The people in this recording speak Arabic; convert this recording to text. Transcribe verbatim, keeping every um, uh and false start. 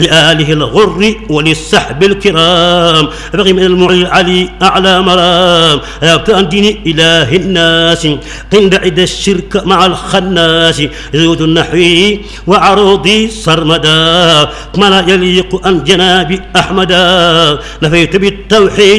لآله الغر وللسحب الكرام أبغي من المعلي علي أعلى مرام أبتان دين إله الناس قند عد الشرك مع الخناس زود النحوي وعروضي سرمدا كما لا يليق أن جناب أحمدا نفيت بالتوحيد